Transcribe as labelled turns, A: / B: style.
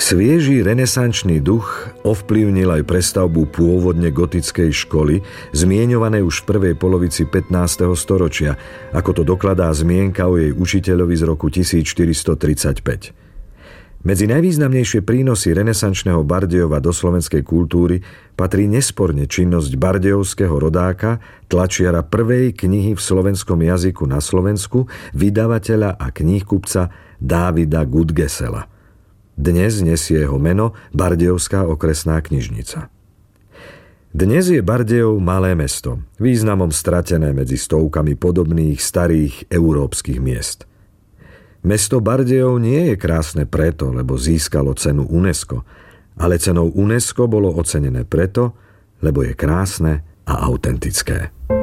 A: Svieži renesančný duch ovplyvnil aj prestavbu pôvodne gotickej školy, zmieňovanej už v prvej polovici 15. storočia, ako to dokladá zmienka o jej učiteľovi z roku 1435. Medzi najvýznamnejšie prínosy renesančného Bardejova do slovenskej kultúry patrí nesporne činnosť bardejovského rodáka, tlačiara prvej knihy v slovenskom jazyku na Slovensku, vydavateľa a kníhkupca Dávida Gudgesela. Dnes nesie jeho meno Bardejovská okresná knižnica. Dnes je Bardejov malé mesto, významom stratené medzi stovkami podobných starých európskych miest. Mesto Bardejov nie je krásne preto, lebo získalo cenu UNESCO, ale cenou UNESCO bolo ocenené preto, lebo je krásne a autentické.